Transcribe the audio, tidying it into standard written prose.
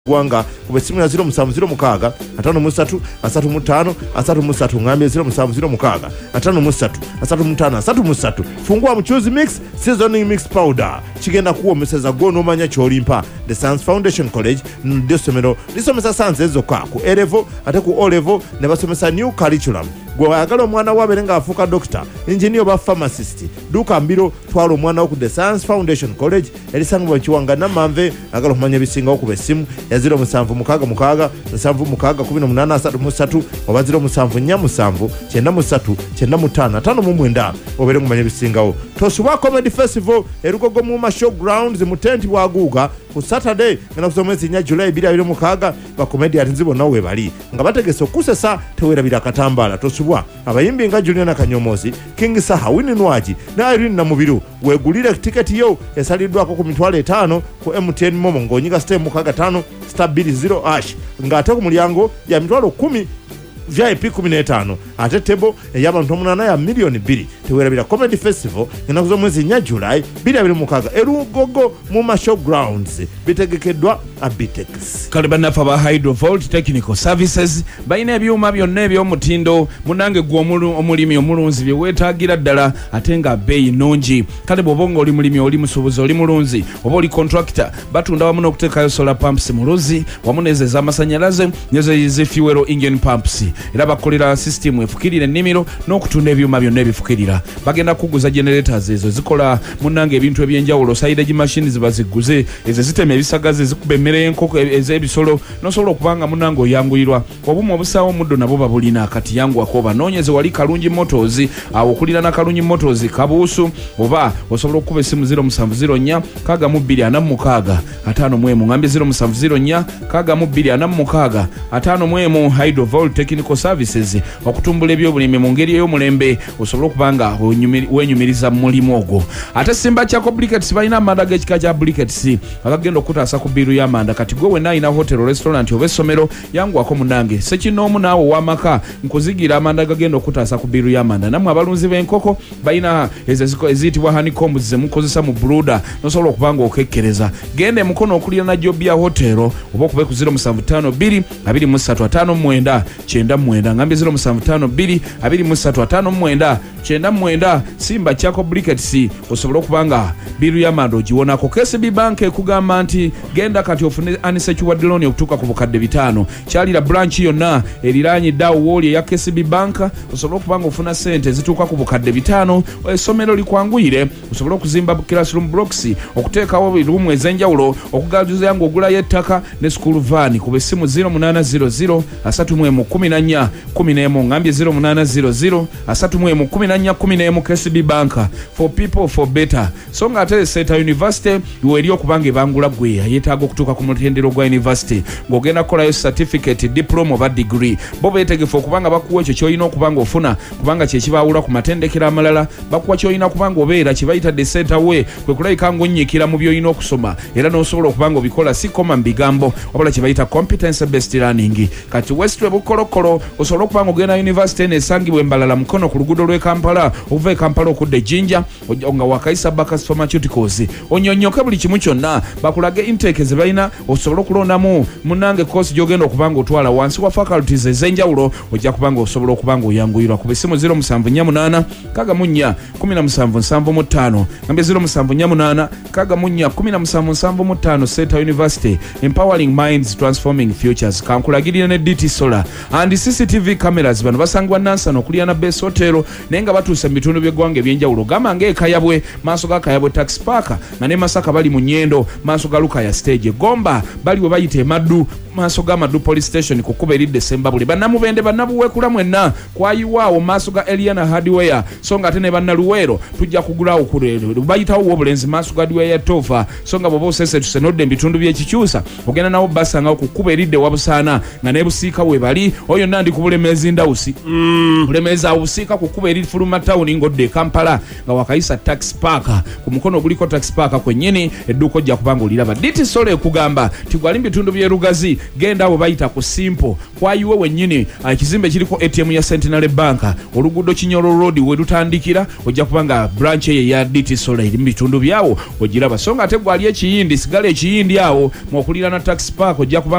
Gwanga kubesimu ya 070 mukaga atano musatu asatu mutano asatu musatu ngambe 070 mukaga atano musatu asatu mutano asatu musatu fungua mchuzi mix seasoning mix powder chigenda kuwa meseza gono manya cholimpa the Science Foundation College ndesomero lisomesa science ezo ku A level ate ku O level ne basomesa new curriculum gwe agalo mwana waberenga afuka doctor engineer ba pharmacist duka mbiro twalo mwana ku the Science Foundation College elisangwa chiwanga namamve agalo manya bisinga okubesimu ya 070 mukaga mukaga 7 mukaga 18 asatu musatu oba 070 nyamusanvu chenda musatu chenda mutana atano mumwenda obere ngumanya bisingawo tosuba comedy festival erugogo mu showgrounds mu tent waguga ku Saturday ngana kusomezi nya July 2 mukaga ba comedy atinzibo nawe bali nga bategeso kusesa tewera birakatambala tosubwa abayimbi nga Juliana Kanyomozi King Saha Winnie Nwaji na Irene na Mubiru wegulire ticket yo esalidwa ko ku mitwale 5 ku MTN Momo ngonyika stem mukaga 5 star 20 ash ngate ku mulyango ya mitwalo 10 VIP 15 ate tebo y'abantu omunana ya million 2 tewerabira comedy festival ngena kuzomwezi nya July 2 mukaga erugogo mu showgrounds bitegekedwa Abitex kalibana fa ba Hydrovolt Technical Services baina ebyuma byonna ebyomutindo munange gwo omulimi omulunzi bye wetagira ddala atenga bei nonji kale bobongo oli mulimi oli musubuzo oli mulunzi oba oli contractor batunda wamuno okutekayo solar pumps muluzi wamunezeza amasanyalaze nyezo fuel engine pumps era bakolera system efukirira ennimiro n'okutunda ebyuma byonna ebifukirira bagenda kuguza generators ezo zikola munange ebintu ebyenjawulo silage machines baziguze ezo ziteme ebisagaze zikube emmere y'enkoko ez'ebisolo nosobola okubanga munange oyanguyirwa obumu obusawo muddo nabo babulina kati yangu akoba noonyeze wali Kalungi Motors awo okulira na Kalungi Motors Kabuusu oba osobola okukuba essimu 0704 kaga mu 246 atano mwemu ngambe 0704 kaga mu 246 atano mwemu Hydrovolt Technical Services okutumbula ebyobulimi mu ngeri ey'omulembe osobola okubanga wenyumiriza mulimu ogwo ate Simba Chako Briquettes balina amanda g'ekika kya Briquettes agagenda okutaasa ku biiru y'amanda kati gwe wenna alina hotel restaurant oba essomero yanguwako munange sekinoomu naawe ow'amaka nkuzigira amanda gagenda okutaasa ku biiru y'amanda nammwe abalunzi b'enkoko balina eziyitibwa honeycombs zemukozesa mu buluda nosobola okubanga okekkereza genda emukono okulira na Jobia Hotel oba okube ku 0752 2359 9 ngambe 0752 2359 9 Simba Chako Briquettes osobola okubanga biiru y'amanda ogiwonako. KCB Bank ekugamba nti genda kati ofune unsecured loan okutuuka ku bukadde 5 kyalira branch yonna eriranye dawo woli ya KCB Bank osobola okubanga ofuna sente zituuka ku bukadde 5 essomero likwanguyire osobola okuzimba classroom blocks okuteekawo birumu ez'enjawulo okugajuza yangu ogulayo ettaka ne school van ku bessimu 0800 314 11 ngambye 0800 314 KCB Bank for people for better songa ate Seta University weri okubanga ebangula gwe yetaaga okutuuka ku mutendero gwa university ng'ogenda kukolayo certificate diploma oba degree bo beetegefu okubanga bakuwa ekyo ky'olina okubanga ofuna kubanga kyekibaawula ku matendekero amalala bakuwa ky'olina okubanga obeera kye bayita the center way kwe kulabika ng'onnyikira mu by'olina okusoma era n'osobola okubanga obikola si koma mu bigambo wabula kye bayita competence based learning kati Westway Bukolokolo osobola okubanga ogenda university n'esangibwa embalala mukono ku luguudo lw'e Kampala okuva e Kampala okudda e Jinja nga wakayisa Bakas Pharmaceuticals onyonyoke buli kimu kyonna bakulage intake ze balina osobola okulondamu munange course gy'ogenda okubanga otwala wansi wa faculties ez'enjawulo ojja kubanga osobola okubanga oyanguyirwa ku bessimu 0748 kagamunya 1775 ngambe 0748 kagamunya 1775 Seta University empowering minds transforming futures kankulagirira ne DT Solar and CCTV cameras bano basangwa Nansana okulya na Base Hotel nenga batuuse mu bitundu by'eggwanga ebyenjawulo gamba ng'ekayabwe maaso ga Kayabwe tax park na ne Masaka bali mu Nyendo maaso ga Lukaya stage Gomba bali we bayita Emaddu maaso ga Maddu police station ku kuba eri December buli bannamubende bannabuweekula mwenna kwayiwaawo maaso ga Eliana Hardware songa ate ne bannaluweero tujja kugulawo kulero bayitawo w'obulenzi maaso ga Hardware Tova songa bw'oba osese tusenodde mu bitundu by'ekikyusa ogenda nawo basanga ku kuba eridde Wabusaana nga ne Busiika we bali oyo nandi ku Bulemeezi Ndawusi Bulemeezi Busiika ku kuba eri Fuluma town ng'odde Kampala nga wakayisa tax park ku mukono guliko tax park kwennyini edduuka ojja kubanga oliraba DT Solar ekugamba tigwali mu bitundu by'erugazi genda abo bayita ku Simple kwayiwe wennyini ekizimbe kiriko ATM ya Centenary Bank oluguudo Kinyolo Road we lutandikira ojja kubanga branch ye ya DT Solar eri mu bitundu byawo ogiraba songa ate gwali ekiyindi sigala ekiyindi awo mwokulira na tax park ojja kubanga